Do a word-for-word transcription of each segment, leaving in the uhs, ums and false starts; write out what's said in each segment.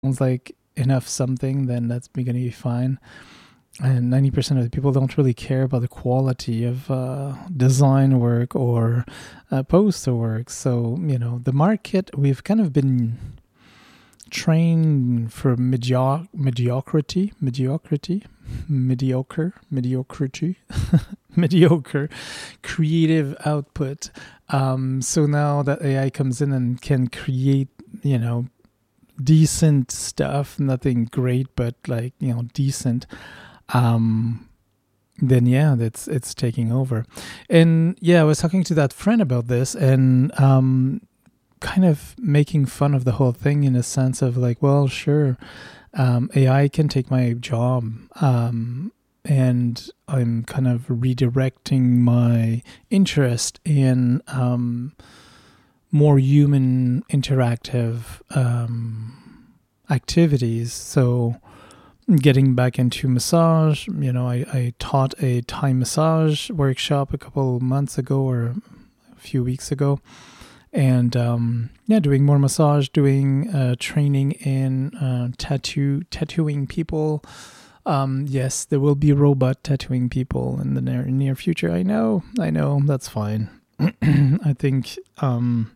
like enough something, then that's going to be fine. And ninety percent of the people don't really care about the quality of uh, design work or uh, poster work. So, you know, the market, we've kind of been trained for medio- mediocrity, mediocrity, mediocre, mediocrity, mediocre creative output. Um, so now that A I comes in and can create, you know, decent stuff, nothing great, but like, you know, decent, um, then yeah, that's it's taking over. And yeah, I was talking to that friend about this, and um, kind of making fun of the whole thing in a sense of like, well, sure, um, A I can take my job, um, and I'm kind of redirecting my interest in um, more human interactive um, activities. So getting back into massage, you know, I, I taught a Thai massage workshop a couple months ago or a few weeks ago. And um, yeah, doing more massage, doing uh, training in uh, tattoo, tattooing people. Um, yes, there will be robot tattooing people in the near, near future. I know, I know, that's fine. I think um,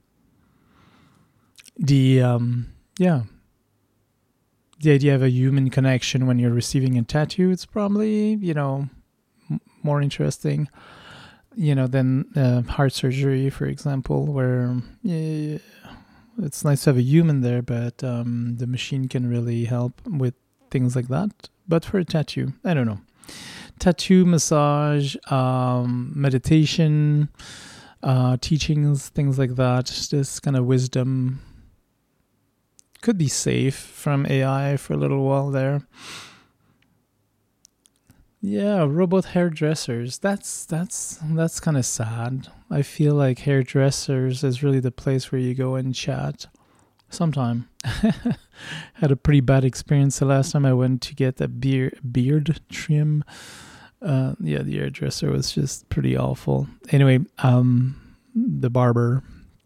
the, um, yeah, the idea of a human connection when you're receiving a tattoo, it's probably, you know, m- more interesting, you know, than uh, heart surgery, for example, where yeah, it's nice to have a human there, but um, the machine can really help with things like that. But for a tattoo, I don't know. Tattoo, massage, um, meditation, uh, teachings, things like that, this kind of wisdom could be safe from A I for a little while there. Yeah, robot hairdressers. That's that's that's kind of sad. I feel like hairdressers is really the place where you go and chat. Sometime. Had a pretty bad experience the last time I went to get a beard beard trim. Uh, yeah, the hairdresser was just pretty awful. Anyway, um, the barber.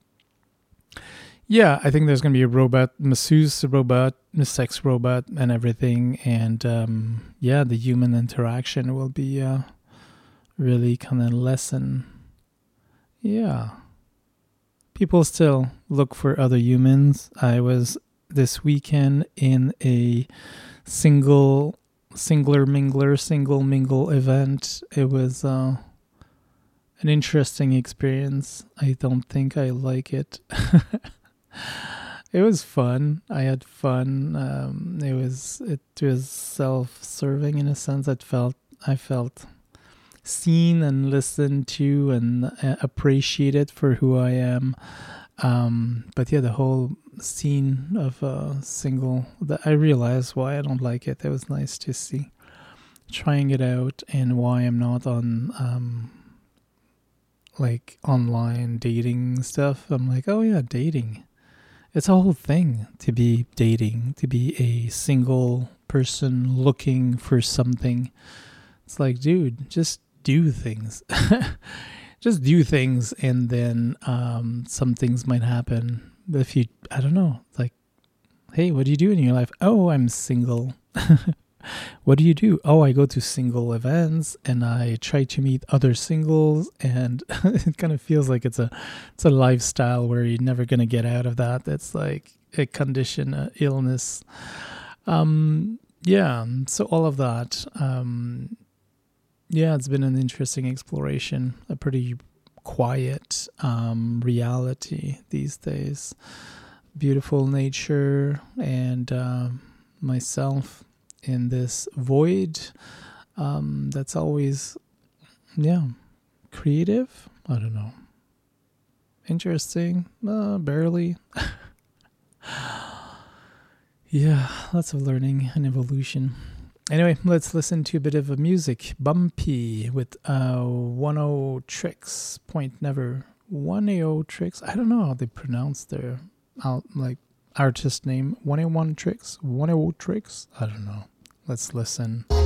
Yeah, I think there's going to be a robot, masseuse robot, a sex robot, and everything. And um, yeah, the human interaction will be uh, really kind of lessen. Yeah. People still look for other humans. I was this weekend in a single, singler mingler, single mingle event. It was uh, an interesting experience. I don't think I like it. It was fun. I had fun. Um, it was it was self-serving in a sense. I felt I felt seen and listened to and uh, appreciated for who I am. Um, but yeah, the whole scene of a single, that I realized why I don't like it. It was nice to see trying it out and why I'm not on um, like online dating stuff. I'm like, oh yeah, dating. It's a whole thing to be dating, to be a single person looking for something. It's like, dude, just do things. Just do things, and then um, some things might happen. But if you, I don't know, like, hey, what do you do in your life? Oh, I'm single. What do you do? Oh, I go to single events and I try to meet other singles, and it kind of feels like it's a it's a lifestyle where you're never gonna get out of that. It's like a condition, a illness. Um, yeah. So all of that. Um, yeah, it's been an interesting exploration. A pretty quiet um, reality these days. Beautiful nature and uh, myself in this void um, that's always, yeah, creative. I don't know. Interesting. Uh, barely. Yeah, lots of learning and evolution. Anyway, let's listen to a bit of a music. Bumpy with uh, one oh Tricks. Point never. one oh Tricks. I don't know how they pronounce their out like artist name. one oh one Tricks. one oh Tricks. I don't know. Let's listen.